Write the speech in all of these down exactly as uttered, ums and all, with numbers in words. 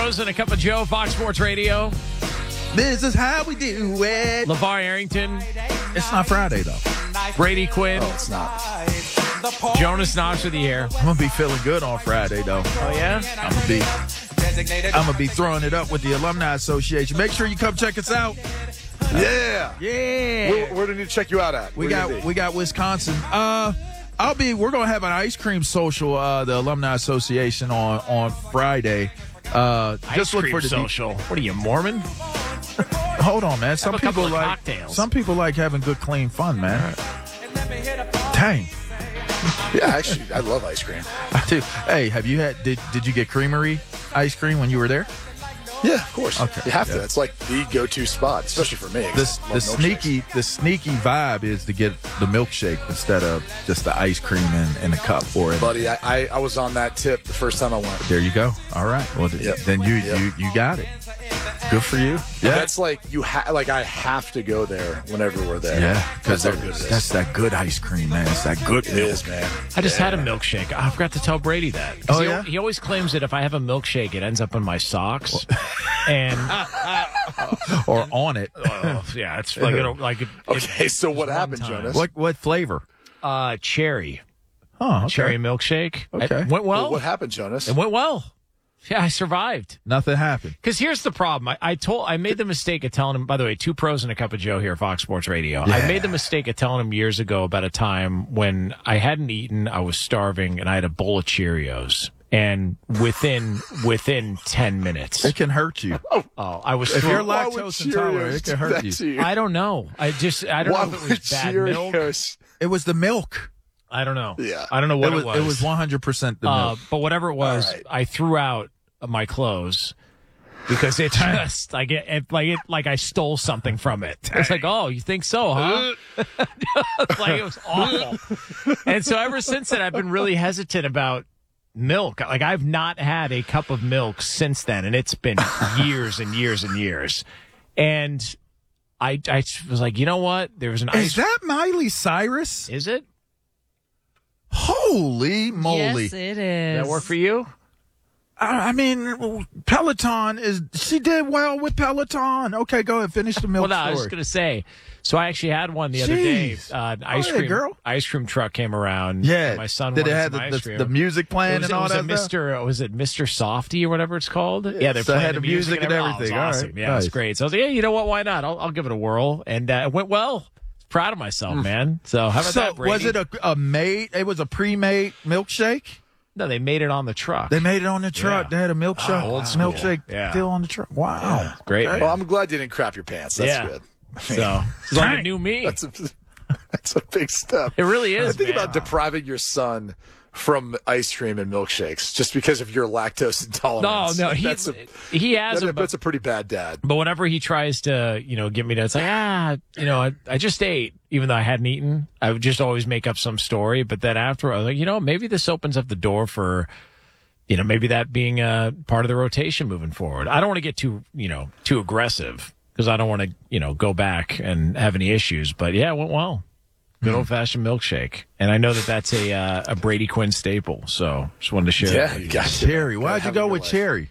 And a cup of Joe, Fox Sports Radio. This is how we do it. LeVar Arrington. It's not Friday, though. Brady Quinn. Oh, it's not. Jonas Knox with the air. I'm going to be feeling good on Friday, though. Oh, yeah? I'm going to be I'm going to be throwing it up with the Alumni Association. Make sure you come check us out. Yeah. Yeah. Where, where do we need to check you out at? We Where got do you need? we got Wisconsin. Uh, I'll be. We're going to have an ice cream social, uh, the Alumni Association, on, on Friday. Uh, Ice just look cream for the social. What are you, Mormon? Hold on, man. Some Have a couple people of like cocktails. some people like having good, clean fun, man. Dang. Yeah, actually, I love ice cream. I do. Hey, have you had? Did Did you get Creamery ice cream when you were there? Yeah, of course. Okay. You have Yeah. to. It's like the go-to spot, especially for me. 'cause The I the love milkshakes. sneaky the sneaky vibe is to get the milkshake instead of just the ice cream in, in a cup or in. Buddy, I, I, I was on that tip the first time I went. There you go. All right. Well, th- Yep. then you, Yep. you you got it. Good for you. Yeah. That's like you ha- like I have to go there whenever we're there. Yeah, because that's how good it is. that's that good ice cream, man. It's that good It milk. is, man. I just had a milkshake. I forgot to tell Brady that. 'Cause Oh, he, yeah? he always claims that if I have a milkshake, it ends up in my socks. and, Or on it. oh, yeah, it's like, it'll, like it, Okay, so what one happened, time. Jonas? What what flavor? uh, cherry. Oh, okay. Cherry milkshake. Okay. It went well. Well, what happened, Jonas? It went well. Yeah, I survived. Nothing happened. Because here's the problem. I, I told, I made the mistake of telling him. By the way, two pros and a cup of Joe here, Fox Sports Radio. Yeah. I made the mistake of telling him years ago about a time when I hadn't eaten, I was starving, and I had a bowl of Cheerios. And within within ten minutes, It can hurt you. oh, I was. If thrown- you're Why would lactose intolerant, Cheerios it can do hurt that you. to you. I don't know. I just I don't Why know if it would was bad milk. Cheerios? It was the milk. I don't know. Yeah. I don't know what it it was. was. It was one hundred percent the Uh, milk. but whatever it was, All right. I threw out my clothes because it just like it, it like it like I stole something from it. It's like, oh, you think so, huh? Like it was awful. And so ever since then, I've been really hesitant about milk. Like I've not had a cup of milk since then, and it's been years and years and years. And I I was like, you know what? There was an ice. Is that Miley Cyrus? Is it? Holy moly! Yes, it Does is. that work for you? I, I mean, Peloton is. She did well with Peloton. Okay, go ahead. Finish the milk Well, no, I was story. going to say. So I actually had one the other day. Jeez. Uh, an Go ice ahead, cream girl. ice cream truck came around. Yeah, and my son did it wanted have some the, ice the, cream. the music It playing was, and it all was that a stuff? Mister Was it Mister Softy or whatever it's called? Yeah, they're So it playing had the the music, music and everything. Oh, it was everything. All awesome. right. Yeah, it was Nice. great. So I was like, hey, you know what? Why not? I'll, I'll give it a whirl, and uh, it went well. Proud of myself, man. So how about So that, Brady? was it a, a made? It was a pre-made milkshake. No, they made it on the truck. They made it on the truck. Yeah. They had a milkshake, Oh, old school. milkshake Yeah. still on the truck. Wow, Great, Okay. man. Well, I'm glad you didn't crap your pants. That's Yeah. good. So it's like a new me. That's a, that's a big step. It really is. Think man. about depriving your son from ice cream and milkshakes just because of your lactose No, intolerance. no, he that's a, he has that- them, but that's a pretty bad dad. But whenever he tries to, you know, get me to, it's like, ah, you know, I, I just ate, even though I hadn't eaten. I would just always make up some story. But then after, I was like, you know, maybe this opens up the door for, you know, maybe that being a part of the rotation moving forward. I don't want to get too, you know, too aggressive because I don't want to, you know, go back and have any issues. But yeah, it went well. Good old fashioned milkshake. And I know that that's a uh, a Brady Quinn staple. So just wanted to share Yeah, that. you got Cherry. Why'd you go with cherry?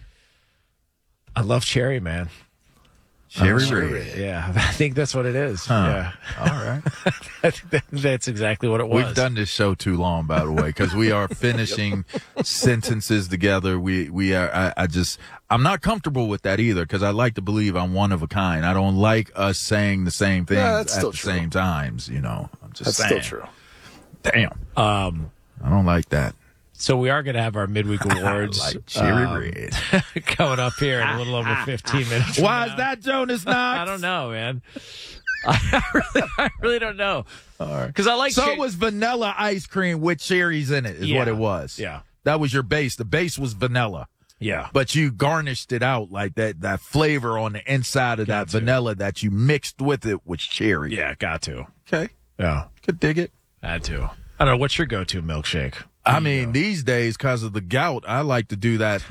I love cherry, man. Cherry Oh, red. Yeah, I think that's what it is. Huh. Yeah. All right. I think that, that's exactly what it was. We've done this show too long, by the way, because we are finishing sentences together. We we are. I, I just I'm not comfortable with that either because I like to believe I'm one of a kind. I don't like us saying the same things Yeah, that's at still the true. same times. You know, I'm just That's saying. still true. Damn, Um, I don't like that. so we are going to have our midweek awards like cherry um, red. coming up here in a little over fifteen minutes. from Why now. is that, Jonas Knox? I don't know, man. I really, I really don't know. Because I like So cher- it was vanilla ice cream with cherries in it, is Yeah. what it was. Yeah. That was your base. The base was vanilla. Yeah. But you garnished it out like that, that flavor on the inside of Got that to. vanilla that you mixed with it was cherry. Yeah, got to. Okay. Yeah, Could dig it. had to. I don't know. What's your go-to milkshake? I mean, these days, because of the gout, I like to do that